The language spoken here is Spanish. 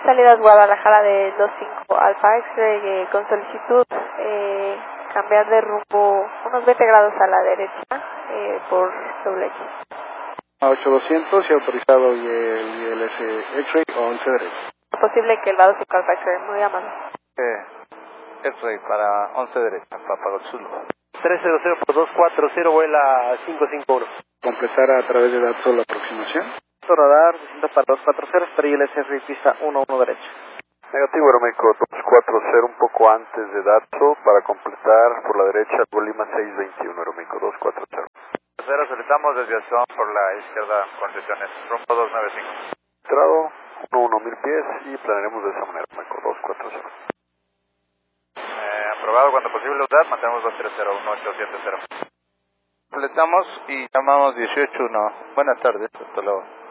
salidas Guadalajara de 25 Alfa X-Ray con solicitud cambiar de rumbo unos 20 grados a la derecha por doble X. A 8200 y autorizado y el X-Ray 11 derecha. ¿Es posible que el lado su Alfa X-Ray? Muy amable. X-Ray para 11 derecha, Papa Zulu. 300 por 240, vuela 551. Completar a través de datos la aproximación. Radar 60 para 240, para ILS pista 11 derecha. Negativo Aeroméxico 240, un poco antes de Datso para completar por la derecha Lima 621, Aeroméxico 240. Solicitamos desviación por la izquierda, condiciones, rumbo 295. Entrado 11.000 pies y planearemos de esa manera, Aeroméxico 240. Aprobado cuando posible usar, mantenemos 230-1870. Completamos y llamamos 18-1. Buenas tardes, hasta luego.